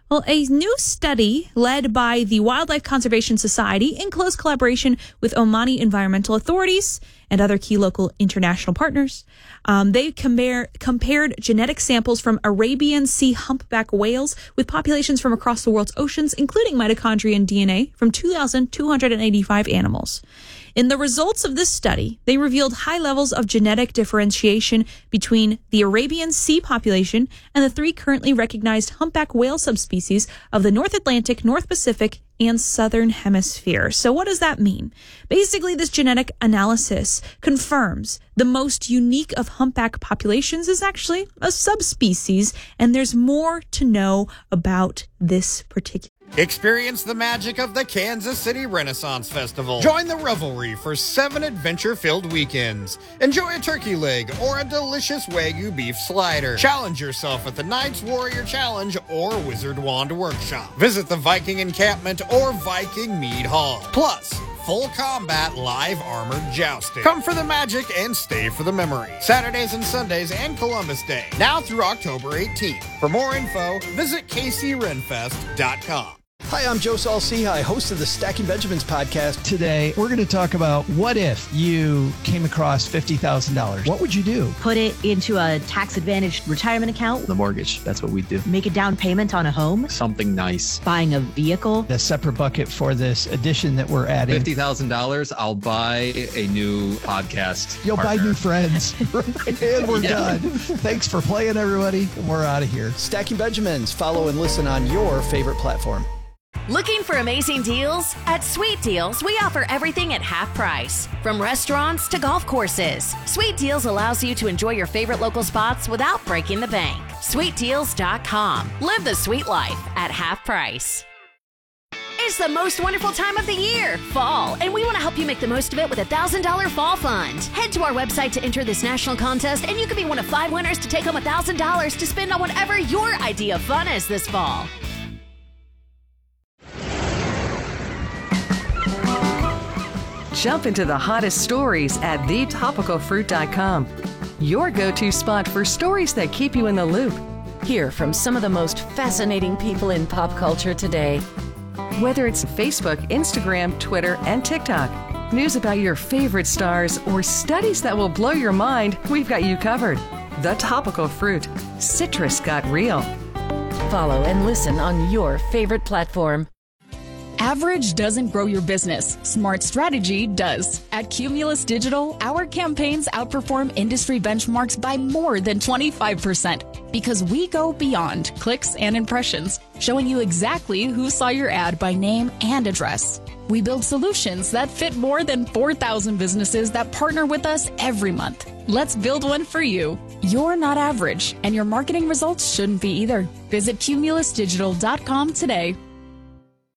Well, a new study led by the Wildlife Conservation Society in close collaboration with Omani environmental authorities and other key local international partners, they compared genetic samples from Arabian Sea humpback whales with populations from across the world's oceans, including mitochondria and DNA from 2,285 animals. In the results of this study, they revealed high levels of genetic differentiation between the Arabian Sea population and the 3 currently recognized humpback whale subspecies of the North Atlantic, North Pacific, and Southern Hemisphere. So what does that mean? Basically, this genetic analysis confirms the most unique of humpback populations is actually a subspecies, and there's more to know about this particular. Experience the magic of the Kansas City Renaissance Festival. Join the revelry for 7 adventure-filled weekends. Enjoy a turkey leg or a delicious Wagyu beef slider. Challenge yourself at the Knights Warrior Challenge or Wizard Wand Workshop. Visit the Viking Encampment or Viking Mead Hall. Plus, full combat live armored jousting. Come for the magic and stay for the memory. Saturdays and Sundays and Columbus Day. Now through October 18th. For more info, visit kcrenfest.com. Hi, I'm Joe Saul-Sehy, host of the Stacking Benjamins podcast. Today, we're going to talk about what if you came across $50,000? What would you do? Put it into a tax-advantaged retirement account. The mortgage, that's what we do. Make a down payment on a home. Something nice. Buying a vehicle. A separate bucket for this addition that we're adding. $50,000, I'll buy a new podcast. You'll partner. buy new friends. And we're done. Thanks for playing, everybody. And we're out of here. Stacking Benjamins. Follow and listen on your favorite platform. Looking for amazing deals? At Sweet Deals, we offer everything at half price. From restaurants to golf courses, Sweet Deals allows you to enjoy your favorite local spots without breaking the bank. SweetDeals.com. Live the sweet life at half price. It's the most wonderful time of the year, fall, and we want to help you make the most of it with a $1,000 fall fund. Head to our website to enter this national contest, and you could be one of 5 winners to take home $1,000 to spend on whatever your idea of fun is this fall. Jump into the hottest stories at thetopicalfruit.com. Your go-to spot for stories that keep you in the loop. Hear from some of the most fascinating people in pop culture today. Whether it's Facebook, Instagram, Twitter, and TikTok, news about your favorite stars, or studies that will blow your mind, we've got you covered. The Topical Fruit. Citrus got real. Follow and listen on your favorite platform. Average doesn't grow your business. Smart strategy does. At Cumulus Digital, our campaigns outperform industry benchmarks by more than 25% because we go beyond clicks and impressions, showing you exactly who saw your ad by name and address. We build solutions that fit more than 4,000 businesses that partner with us every month. Let's build one for you. You're not average, and your marketing results shouldn't be either. Visit cumulusdigital.com today.